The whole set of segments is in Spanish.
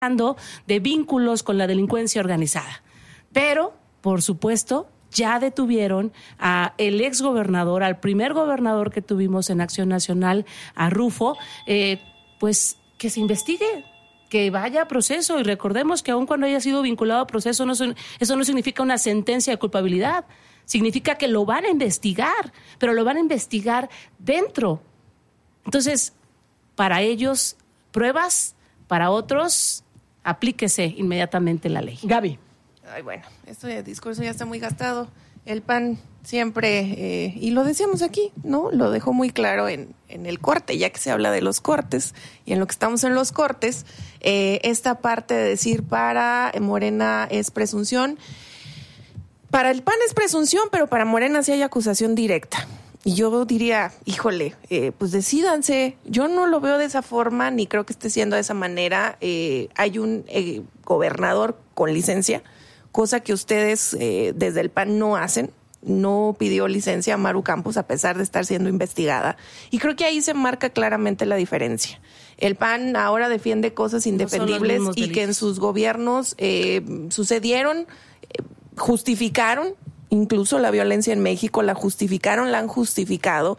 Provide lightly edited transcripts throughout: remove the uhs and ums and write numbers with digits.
de vínculos con la delincuencia organizada. Pero, por supuesto, ya detuvieron a el exgobernador, al primer gobernador que tuvimos en Acción Nacional, a Rufo, pues que se investigue, que vaya a proceso. Y recordemos que aun cuando haya sido vinculado a proceso, eso no significa una sentencia de culpabilidad. Significa que lo van a investigar, pero lo van a investigar dentro. Entonces, para ellos, pruebas, para otros, aplíquese inmediatamente la ley. Gaby. Ay, bueno, este discurso ya está muy gastado. El PAN siempre, y lo decíamos aquí, ¿no? Lo dejó muy claro en el corte, ya que se habla de los cortes, y en lo que estamos en los cortes, esta parte de decir para Morena es presunción. Para el PAN es presunción, pero para Morena sí hay acusación directa. Y yo diría, híjole, pues decídanse. Yo no lo veo de esa forma, ni creo que esté siendo de esa manera. Hay un gobernador con licencia, cosa que ustedes desde el PAN no hacen. No pidió licencia a Maru Campos a pesar de estar siendo investigada. Y creo que ahí se marca claramente la diferencia. El PAN ahora defiende cosas indefendibles y que en sus gobiernos sucedieron, justificaron. Incluso la violencia en México la justificaron, la han justificado.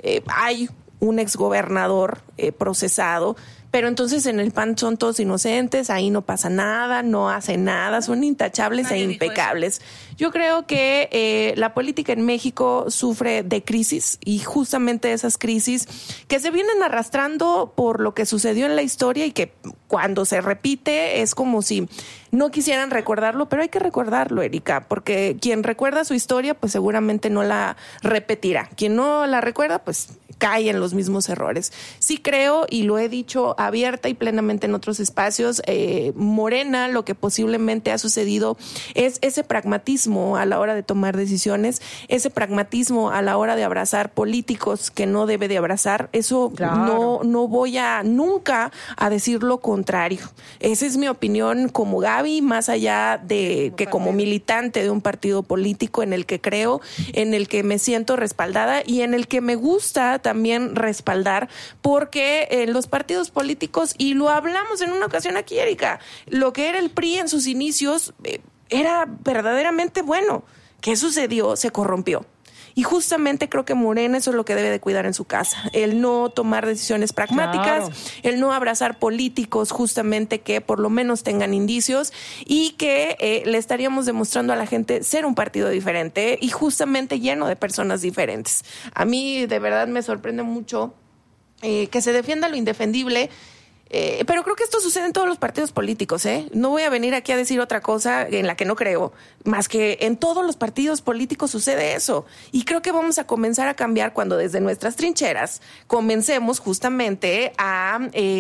Hay un exgobernador procesado, pero entonces en el PAN son todos inocentes, ahí no pasa nada, no hacen nada, son intachables e impecables. Yo creo que la política en México sufre de crisis y justamente esas crisis que se vienen arrastrando por lo que sucedió en la historia y que cuando se repite es como si no quisieran recordarlo, pero hay que recordarlo, Erika, porque quien recuerda su historia pues seguramente no la repetirá. Quien no la recuerda pues cae en los mismos errores. Sí creo, y lo he dicho abierta y plenamente en otros espacios, Morena, lo que posiblemente ha sucedido es ese pragmatismo a la hora de tomar decisiones, ese pragmatismo a la hora de abrazar políticos que no debe de abrazar. Eso claro. No voy a nunca a decir lo contrario. Esa es mi opinión como Gaby, más allá de que como militante de un partido político en el que creo, en el que me siento respaldada y en el que me gusta también respaldar, porque los partidos políticos, y lo hablamos en una ocasión aquí, Erika, lo que era el PRI en sus inicios era verdaderamente bueno. ¿Qué sucedió? Se corrompió. Y justamente creo que Morena eso es lo que debe de cuidar en su casa, el no tomar decisiones pragmáticas, claro. El no abrazar políticos justamente que por lo menos tengan indicios y que le estaríamos demostrando a la gente ser un partido diferente y justamente lleno de personas diferentes. A mí de verdad me sorprende mucho que se defienda lo indefendible. Pero creo que esto sucede en todos los partidos políticos, ¿eh? No voy a venir aquí a decir otra cosa en la que no creo, más que en todos los partidos políticos sucede eso. Y creo que vamos a comenzar a cambiar cuando desde nuestras trincheras comencemos justamente a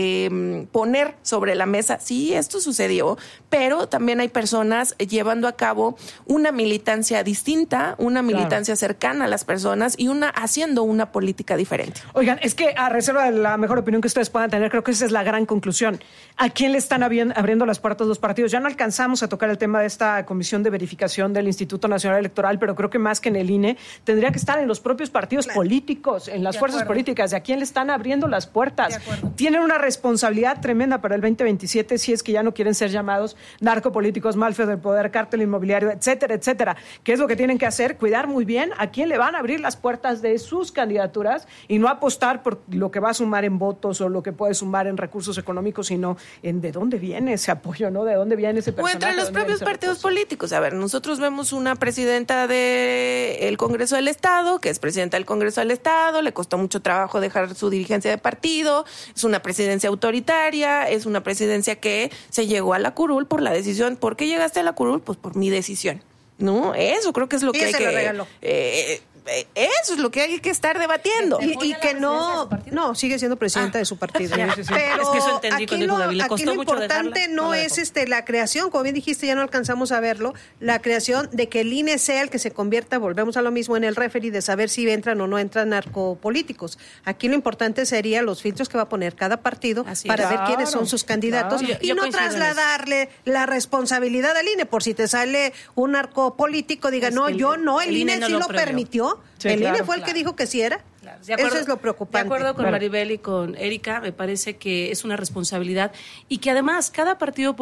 poner sobre la mesa, sí, esto sucedió, pero también hay personas llevando a cabo una militancia distinta, una militancia cercana a las personas y haciendo una política diferente. Oigan, es que a reserva de la mejor opinión que ustedes puedan tener, creo que esa es la gran conclusión. ¿A quién le están abriendo las puertas los partidos? Ya no alcanzamos a tocar el tema de esta comisión de verificación del Instituto Nacional Electoral, pero creo que más que en el INE, tendría que estar en los propios partidos políticos, en las fuerzas políticas. ¿De a quién le están abriendo las puertas? Tienen una responsabilidad tremenda para el 2027 si es que ya no quieren ser llamados narcopolíticos, malfeo del poder, cártel inmobiliario, etcétera, etcétera. ¿Qué es lo que tienen que hacer? Cuidar muy bien a quién le van a abrir las puertas de sus candidaturas y no apostar por lo que va a sumar en votos o lo que puede sumar en recursos económicos, sino en de dónde viene ese apoyo, ¿no? De dónde viene ese personaje. O entre los propios partidos políticos. A ver, nosotros vemos una presidenta del Congreso del Estado, que es presidenta del Congreso del Estado, le costó mucho trabajo dejar su dirigencia de partido, es una presidencia autoritaria, es una presidencia que se llegó a la curul por la decisión. ¿Por qué llegaste a la curul? Pues por mi decisión, ¿no? Eso creo que es lo que hay que... Eso es lo que hay que estar debatiendo. Y que no sigue siendo presidenta de su partido. Pero es que eso entendí aquí lo importante no es la creación, como bien dijiste, ya no alcanzamos a verlo, la creación de que el INE sea el que se convierta, volvemos a lo mismo, en el referee de saber si entran o no entran narcopolíticos. Aquí lo importante sería los filtros que va a poner cada partido para ver quiénes son sus candidatos y no trasladarle la responsabilidad al INE por si te sale un narcopolítico, diga, el INE sí lo permitió. Sí, el INE fue el que dijo que sí era. Claro. Eso es lo preocupante. De acuerdo con Claro. Maribel y con Erika, me parece que es una responsabilidad y que además cada partido